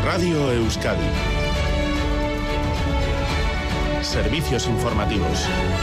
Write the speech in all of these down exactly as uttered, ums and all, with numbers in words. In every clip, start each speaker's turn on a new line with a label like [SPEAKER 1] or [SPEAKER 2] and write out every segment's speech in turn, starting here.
[SPEAKER 1] Radio Euskadi. Servicios informativos.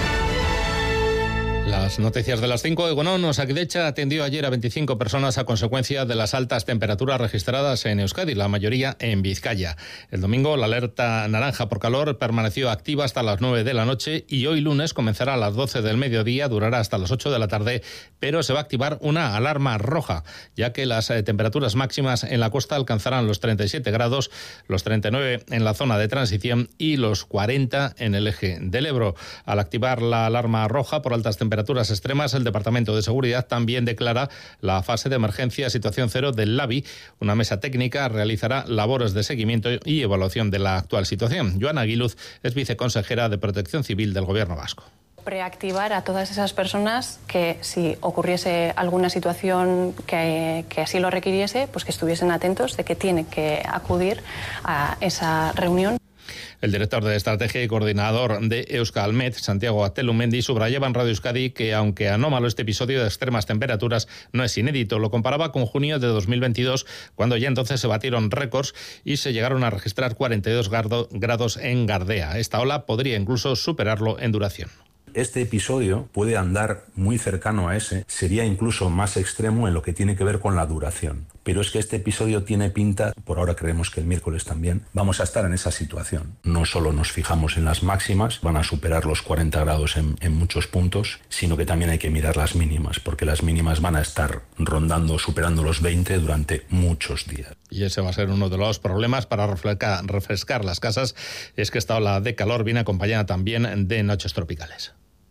[SPEAKER 2] Las noticias de las cinco. Egunon, Osakidetza atendió ayer a veinticinco personas a consecuencia de las altas temperaturas registradas en Euskadi, la mayoría en Vizcaya. El domingo la alerta naranja por calor permaneció activa hasta las nueve de la noche y hoy lunes comenzará a las doce del mediodía, durará hasta las ocho de la tarde, pero se va a activar una alarma roja, ya que las eh, temperaturas máximas en la costa alcanzarán los treinta y siete grados, los treinta y nueve en la zona de transición y los cuarenta en el eje del Ebro. Al activar la alarma roja por altas temperaturas temperaturas extremas, el Departamento de Seguridad también declara la fase de emergencia situación cero del LABI. Una mesa técnica realizará labores de seguimiento y evaluación de la actual situación. Joana Aguiluz es viceconsejera de Protección Civil del Gobierno vasco.
[SPEAKER 3] Preactivar a todas esas personas que, si ocurriese alguna situación que, que así lo requiriese, pues que estuviesen atentos de que tienen que acudir a esa reunión.
[SPEAKER 2] El director de Estrategia y coordinador de Euskalmet, Santiago Atelumendi, subrayaba en Radio Euskadi que, aunque anómalo este episodio de extremas temperaturas, no es inédito. Lo comparaba con junio de dos mil veintidós, cuando ya entonces se batieron récords y se llegaron a registrar cuarenta y dos grados en Gardea. Esta ola podría incluso superarlo en duración.
[SPEAKER 4] Este episodio puede andar muy cercano a ese, sería incluso más extremo en lo que tiene que ver con la duración. Pero es que este episodio tiene pinta, por ahora creemos que el miércoles también, vamos a estar en esa situación. No solo nos fijamos en las máximas, van a superar los cuarenta grados en, en muchos puntos, sino que también hay que mirar las mínimas, porque las mínimas van a estar rondando, superando los veinte durante muchos días.
[SPEAKER 2] Y ese va a ser uno de los problemas para refrescar, refrescar las casas, es que esta ola de calor viene acompañada también de noches tropicales.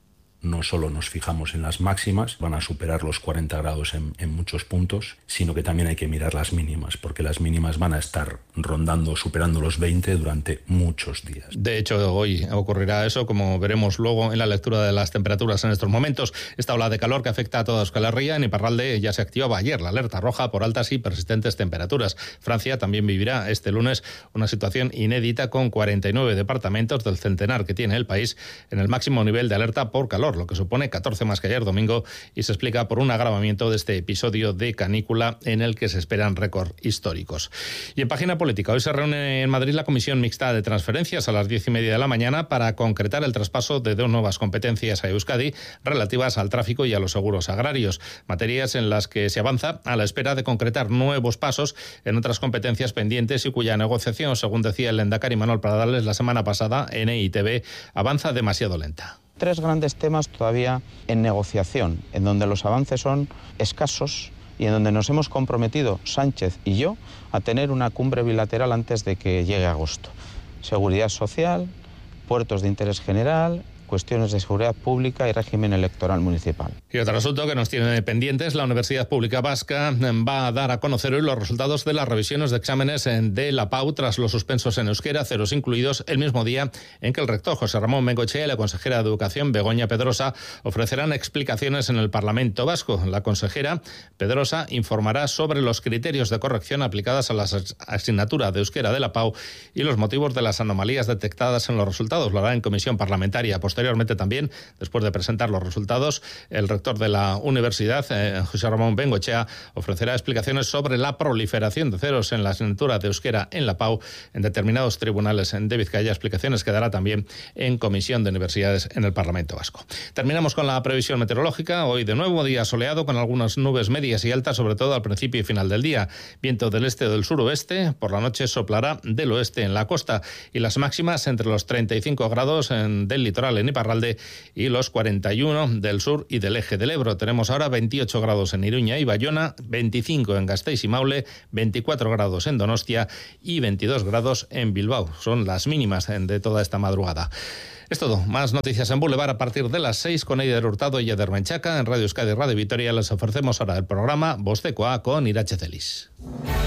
[SPEAKER 4] No solo nos fijamos en las máximas, van a superar los cuarenta grados en, en muchos puntos, sino que también hay que mirar las mínimas, porque las mínimas van a estar rondando, superando los veinte durante muchos días.
[SPEAKER 2] De hecho, hoy ocurrirá eso, como veremos luego en la lectura de las temperaturas en estos momentos. Esta ola de calor que afecta a toda Euskal Herria, en Iparralde ya se activaba ayer la alerta roja por altas y persistentes temperaturas. Francia también vivirá este lunes una situación inédita con cuarenta y nueve departamentos del centenar que tiene el país en el máximo nivel de alerta por calor, lo que supone catorce más que ayer domingo, y se explica por un agravamiento de este episodio de canícula en el que se esperan récords históricos. Y en página política, hoy se reúne en Madrid la Comisión Mixta de Transferencias a las diez y media de la mañana para concretar el traspaso de dos nuevas competencias a Euskadi relativas al tráfico y a los seguros agrarios, materias en las que se avanza a la espera de concretar nuevos pasos en otras competencias pendientes y cuya negociación, según decía el lehendakari Manuel Pradales la semana pasada en E I T V, avanza demasiado lenta.
[SPEAKER 5] Tres grandes temas todavía en negociación, en donde los avances son escasos y en donde nos hemos comprometido, Sánchez y yo, a tener una cumbre bilateral antes de que llegue agosto. Seguridad social, puertos de interés general, cuestiones de seguridad pública y régimen electoral municipal.
[SPEAKER 2] Y otro asunto que nos tiene pendientes, la Universidad Pública Vasca va a dar a conocer hoy los resultados de las revisiones de exámenes de la P A U tras los suspensos en euskera, ceros incluidos, el mismo día en que el rector José Ramón Bengoechea y la consejera de Educación Begoña Pedrosa ofrecerán explicaciones en el Parlamento Vasco. La consejera Pedrosa informará sobre los criterios de corrección aplicadas a la asignatura de euskera de la P A U y los motivos de las anomalías detectadas en los resultados. Lo hará en comisión parlamentaria. Posteriormente también, después de presentar los resultados, el rector de la universidad, eh, José Ramón Bengoechea, ofrecerá explicaciones sobre la proliferación de ceros en la asignatura de euskera en la P A U en determinados tribunales de Vizcaya, explicaciones que dará también en comisión de universidades en el Parlamento Vasco. Terminamos con la previsión meteorológica. Hoy de nuevo día soleado con algunas nubes medias y altas, sobre todo al principio y final del día. Viento del este o del suroeste, por la noche soplará del oeste en la costa y las máximas entre los treinta y cinco grados en, del litoral en Iparralde y los cuarenta y uno del sur y del eje del Ebro. Tenemos ahora veintiocho grados en Iruña y Bayona, veinticinco en Gasteiz y Maule, veinticuatro grados en Donostia y veintidós grados en Bilbao. Son las mínimas de toda esta madrugada. Es todo. Más noticias en Boulevard a partir de las seis con Eider Hurtado y Eder Menchaca. En Radio Euskadi y Radio Vitoria les ofrecemos ahora el programa Bostekoa con Irache Celis.